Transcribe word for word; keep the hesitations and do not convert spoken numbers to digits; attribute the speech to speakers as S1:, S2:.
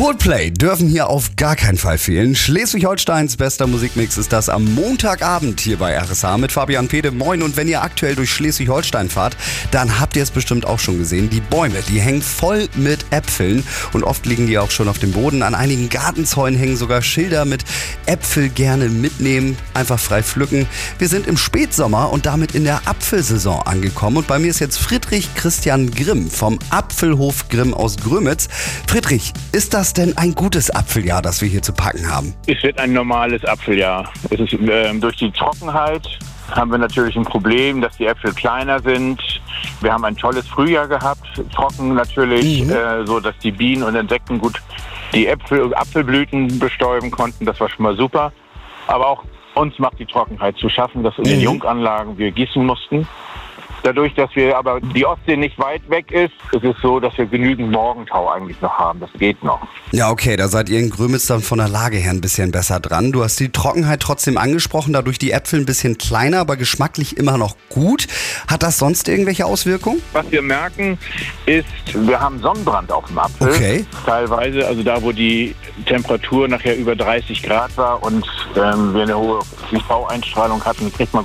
S1: Coldplay dürfen hier auf gar keinen Fall fehlen. Schleswig-Holsteins bester Musikmix ist das am Montagabend hier bei R S H mit Fabian Pede. Moin, und wenn ihr aktuell durch Schleswig-Holstein fahrt, dann habt ihr es bestimmt auch schon gesehen. Die Bäume, die hängen voll mit Äpfeln und oft liegen die auch schon auf dem Boden. An einigen Gartenzäunen hängen sogar Schilder mit Äpfel gerne mitnehmen, einfach frei pflücken. Wir sind im Spätsommer und damit in der Apfelsaison angekommen. Und bei mir ist jetzt Friedrich Christian Grimm vom Apfelhof Grimm aus Grömitz. Friedrich, ist das denn ein gutes Apfeljahr, das wir hier zu packen haben?
S2: Es wird ein normales Apfeljahr. Es ist, äh, durch die Trockenheit haben wir natürlich ein Problem, dass die Äpfel kleiner sind. Wir haben ein tolles Frühjahr gehabt, trocken natürlich, mhm. äh, so dass die Bienen und Insekten gut die Äpfel, Apfelblüten bestäuben konnten. Das war schon mal super. Aber auch uns macht die Trockenheit zu schaffen, dass in den
S1: mhm.
S2: Junganlagen wir gießen mussten. Dadurch, dass wir aber die Ostsee nicht weit weg ist, ist es so, dass wir genügend Morgentau eigentlich noch haben. Das geht noch.
S1: Ja, okay, da seid ihr in Grömitz dann von der Lage her ein bisschen besser dran. Du hast die Trockenheit trotzdem angesprochen, dadurch die Äpfel ein bisschen kleiner, aber geschmacklich immer noch gut. Hat das sonst irgendwelche Auswirkungen?
S2: Was wir merken, ist, wir haben Sonnenbrand auf dem Apfel.
S1: Okay.
S2: Teilweise, also da, wo die Temperatur nachher über dreißig Grad war und ähm, wir eine hohe U V-Einstrahlung hatten, kriegt man